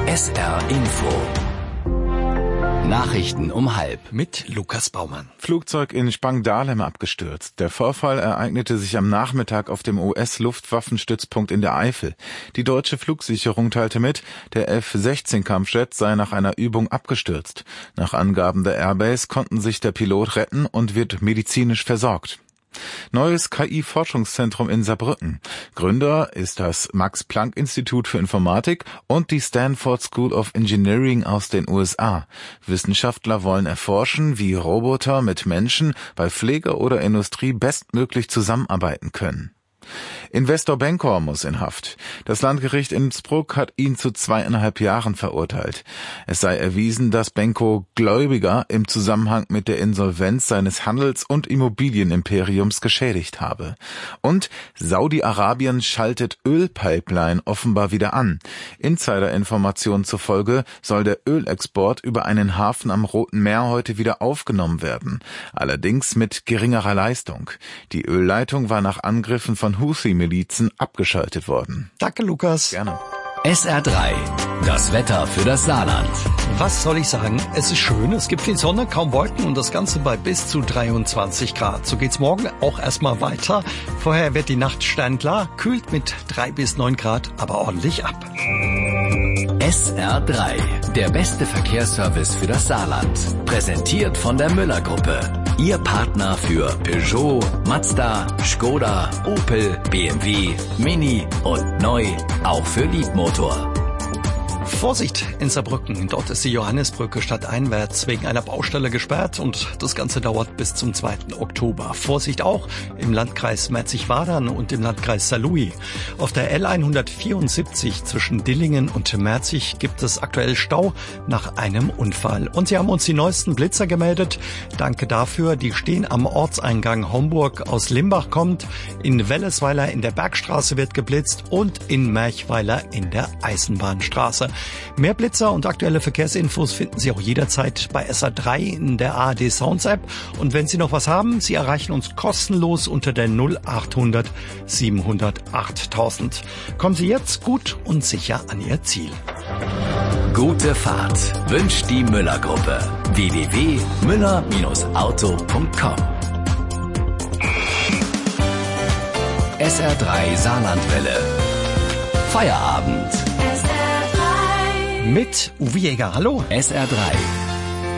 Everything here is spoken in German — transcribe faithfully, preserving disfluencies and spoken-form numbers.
S R Info. Nachrichten um halb. Mit Lukas Baumann. Flugzeug in Spangdahlem abgestürzt. Der Vorfall ereignete sich am Nachmittag auf dem U S-Luftwaffenstützpunkt in der Eifel. Die deutsche Flugsicherung teilte mit, der F sechzehn Kampfjet sei nach einer Übung abgestürzt. Nach Angaben der Airbase konnten sich der Pilot retten und wird medizinisch versorgt. Neues K I-Forschungszentrum in Saarbrücken. Gründer ist das Max-Planck-Institut für Informatik und die Stanford School of Engineering aus den U S A. Wissenschaftler wollen erforschen, wie Roboter mit Menschen bei Pflege oder Industrie bestmöglich zusammenarbeiten können. Investor Bencor muss in Haft. Das Landgericht Innsbruck hat ihn zu zweieinhalb Jahren verurteilt. Es sei erwiesen, dass Bencor Gläubiger im Zusammenhang mit der Insolvenz seines Handels- und Immobilienimperiums geschädigt habe. Und Saudi-Arabien schaltet Ölpipeline offenbar wieder an. Insiderinformationen zufolge soll der Ölexport über einen Hafen am Roten Meer heute wieder aufgenommen werden. Allerdings mit geringerer Leistung. Die Ölleitung war nach Angriffen von Houthi-Milizen abgeschaltet worden. Danke, Lukas. Gerne. S R drei. Das Wetter für das Saarland. Was soll ich sagen? Es ist schön, es gibt viel Sonne, kaum Wolken und das Ganze bei bis zu dreiundzwanzig Grad. So geht's morgen auch erstmal weiter. Vorher wird die Nacht sternklar, kühlt mit drei bis neun Grad, aber ordentlich ab. S R drei. Der beste Verkehrsservice für das Saarland. Präsentiert von der Müller-Gruppe. Ihr Partner für Peugeot, Mazda, Skoda, Opel, B M W, Mini und neu auch für Liebmotor. Vorsicht in Saarbrücken. Dort ist die Johannisbrücke stadteinwärts wegen einer Baustelle gesperrt und das Ganze dauert bis zum zweiten Oktober. Vorsicht auch im Landkreis Merzig-Wadern und im Landkreis Saarlouis. Auf der L hundertvierundsiebzig zwischen Dillingen und Merzig gibt es aktuell Stau nach einem Unfall. Und sie haben uns die neuesten Blitzer gemeldet. Danke dafür. Die stehen am Ortseingang Homburg aus Limbach kommt. In Wellesweiler in der Bergstraße wird geblitzt und in Merchweiler in der Eisenbahnstraße. Mehr Blitzer und aktuelle Verkehrsinfos finden Sie auch jederzeit bei S R drei in der A R D Sounds App. Und wenn Sie noch was haben, Sie erreichen uns kostenlos unter der null achthundert siebenhundert achttausend. Kommen Sie jetzt gut und sicher an Ihr Ziel. Gute Fahrt wünscht die Müller-Gruppe. w w w punkt müller auto punkt com. S R drei Saarlandwelle. Feierabend. Mit Uwe Jäger. Hallo. S R drei.